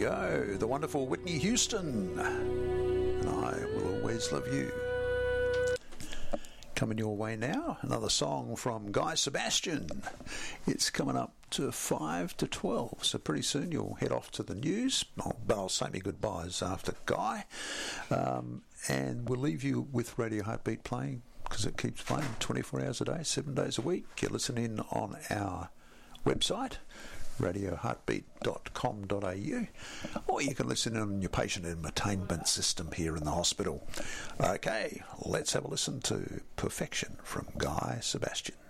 go, the wonderful Whitney Houston, and I Will Always Love You. Coming your way now, another song from Guy Sebastian. It's coming up to 5 to 12, so pretty soon you'll head off to the news. But I'll say me goodbyes after Guy, and we'll leave you with Radio Heartbeat playing, because it keeps playing 24 hours a day, 7 days a week. You listen in on our website, radioheartbeat.com.au, or you can listen on your patient entertainment system here in the hospital. Okay, let's have a listen to Perfection from Guy Sebastian.